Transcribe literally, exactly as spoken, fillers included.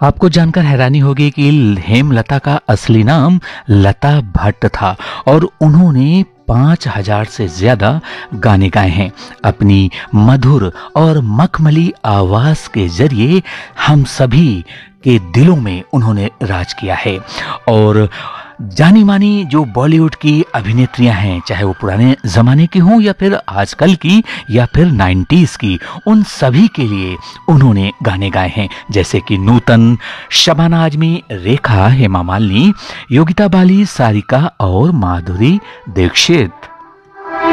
आपको जानकर हैरानी होगी कि हेमलता का असली नाम लता भट्ट था और उन्होंने पाँच हज़ार से ज़्यादा गाने गाए हैं। अपनी मधुर और मखमली आवाज़ के ज़रिए हम सभी के दिलों में उन्होंने राज किया है। और जानी मानी जो बॉलीवुड की अभिनेत्रियां हैं, चाहे वो पुराने ज़माने की हों या फिर आजकल की या फिर नाइन्टीज़ की, उन सभी के लिए उन्होंने गाने गाए हैं, जैसे कि नूतन, शबाना आजमी, रेखा, हेमा मालिनी, योगिता बाली, सारिका और माधुरी दीक्षित।